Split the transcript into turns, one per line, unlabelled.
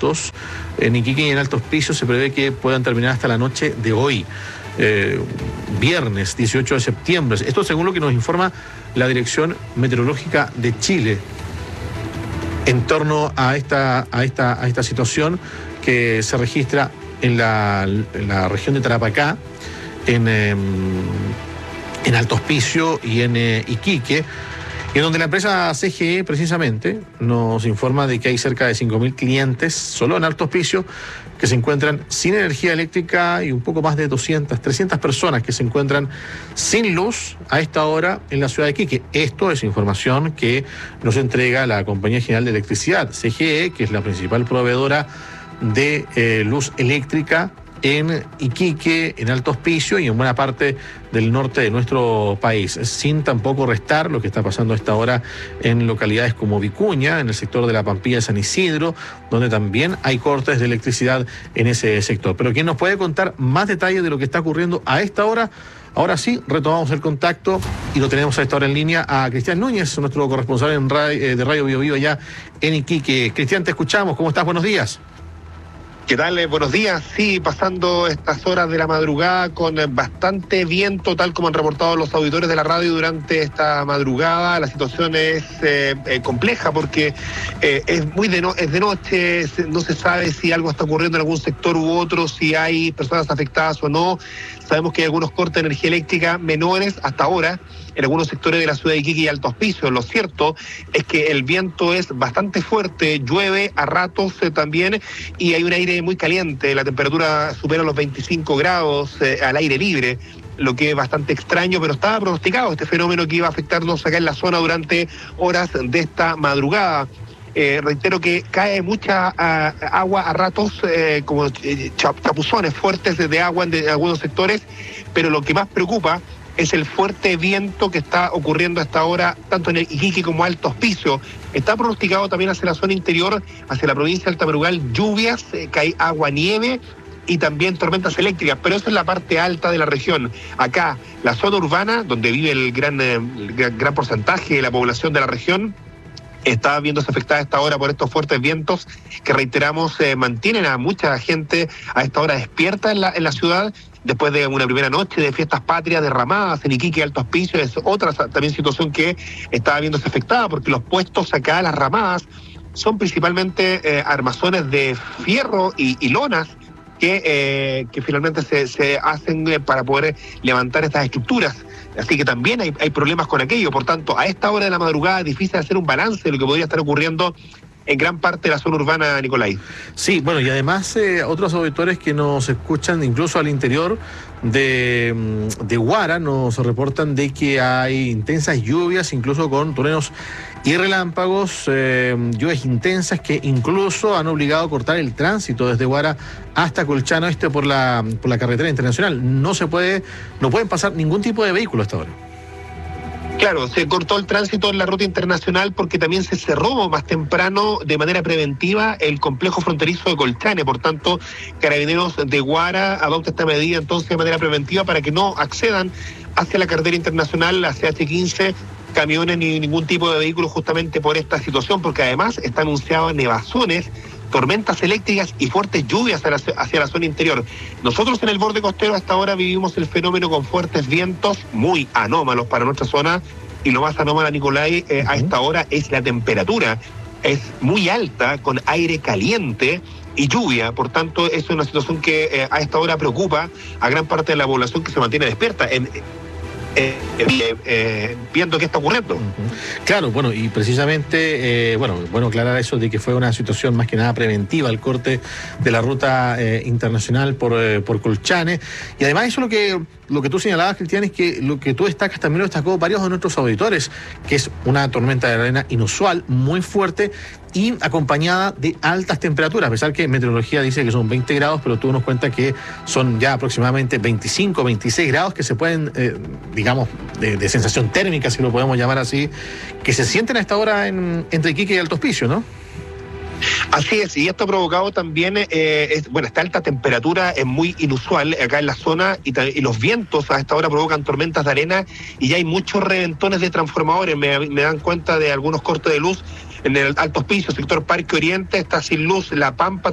vientos en Iquique y en Alto Hospicio se prevé que puedan terminar hasta la noche de hoy, viernes 18 de septiembre. Esto según lo que nos informa la Dirección Meteorológica de Chile en torno a esta situación que se registra en la región de Tarapacá, en Alto Hospicio y en Iquique, y en donde la empresa CGE precisamente nos informa de que hay cerca de 5.000 clientes solo en Alto Hospicio que se encuentran sin energía eléctrica y un poco más de 300 personas que se encuentran sin luz a esta hora en la ciudad de Iquique. Esto es información que nos entrega la Compañía General de Electricidad, CGE, que es la principal proveedora de luz eléctrica en Iquique, en Alto Hospicio y en buena parte del norte de nuestro país, sin tampoco restar lo que está pasando a esta hora en localidades como Vicuña, en el sector de la Pampilla de San Isidro, donde también hay cortes de electricidad en ese sector. Pero quien nos puede contar más detalles de lo que está ocurriendo a esta hora, ahora sí, retomamos el contacto y lo tenemos a esta hora en línea a Cristian Núñez, nuestro corresponsal de Radio Bio Bio allá en Iquique. Cristian, te escuchamos, ¿cómo estás? Buenos días.
¿Qué tal? Buenos días. Sí, pasando estas horas de la madrugada con bastante viento, tal como han reportado los auditores de la radio durante esta madrugada. La situación es compleja porque es de noche, no se sabe si algo está ocurriendo en algún sector u otro, si hay personas afectadas o no. Sabemos que hay algunos cortes de energía eléctrica menores hasta ahora en algunos sectores de la ciudad de Iquique y Alto Hospicio. Lo cierto es que el viento es bastante fuerte, llueve a ratos también, y hay un aire muy caliente. La temperatura supera los 25 grados al aire libre, lo que es bastante extraño, pero estaba pronosticado este fenómeno que iba a afectarnos acá en la zona durante horas de esta madrugada. Reitero que cae mucha agua a ratos, como chapuzones fuertes de agua en algunos sectores, pero lo que más preocupa es el fuerte viento que está ocurriendo hasta ahora, tanto en el Iquique como Alto Hospicio. Está pronosticado también hacia la zona interior, hacia la provincia de Altamerugal, lluvias, cae agua, nieve y también tormentas eléctricas, pero eso es la parte alta de la región. Acá, la zona urbana, donde vive el gran porcentaje de la población de la región, está viéndose afectada a esta hora por estos fuertes vientos que, reiteramos, mantienen a mucha gente a esta hora despierta en la ciudad. Después de una primera noche de fiestas patrias derramadas en Iquique y Alto Hospicio, es otra también situación que estaba viéndose afectada, porque los puestos acá, las ramadas, son principalmente armazones de fierro y lonas que finalmente se hacen para poder levantar estas estructuras. Así que también hay problemas con aquello. Por tanto, a esta hora de la madrugada es difícil hacer un balance de lo que podría estar ocurriendo en gran parte de la zona urbana, Nicolai.
Sí, bueno, y además otros auditores que nos escuchan incluso al interior de Huara nos reportan de que hay intensas lluvias, incluso con truenos y relámpagos, lluvias intensas que incluso han obligado a cortar el tránsito desde Huara hasta Colchane Oeste por la carretera internacional. No pueden pasar ningún tipo de vehículo hasta ahora.
Claro, se cortó el tránsito en la ruta internacional porque también se cerró más temprano de manera preventiva el complejo fronterizo de Colchane. Por tanto, Carabineros de Huara adopta esta medida entonces de manera preventiva para que no accedan hacia la carretera internacional, la CH15, camiones ni ningún tipo de vehículo, justamente por esta situación, porque además está anunciado nevazones, tormentas eléctricas y fuertes lluvias hacia la zona interior. Nosotros en el borde costero hasta ahora vivimos el fenómeno con fuertes vientos muy anómalos para nuestra zona, y lo más anómalo, Nicolai, a esta hora es la temperatura. Es muy alta, con aire caliente y lluvia. Por tanto, es una situación que a esta hora preocupa a gran parte de la población que se mantiene despierta viendo qué está ocurriendo.
Claro, bueno, y precisamente, bueno aclarar eso de que fue una situación más que nada preventiva, el corte de la ruta internacional por Colchane. Y además eso lo que tú señalabas, Cristian, es que lo que tú destacas también lo destacó varios de nuestros auditores, que es una tormenta de arena inusual, muy fuerte y acompañada de altas temperaturas, a pesar que meteorología dice que son 20 grados, pero tú nos cuentas que son ya aproximadamente 25, 26 grados que se pueden, digamos, de sensación térmica, si lo podemos llamar así, que se sienten a esta hora entre Iquique y Alto Hospicio, ¿no?
Así es, y esto ha provocado también, esta alta temperatura es muy inusual acá en la zona, y los vientos a esta hora provocan tormentas de arena, y ya hay muchos reventones de transformadores. Me dan cuenta de algunos cortes de luz en el Alto Hospicio, sector Parque Oriente, está sin luz La Pampa,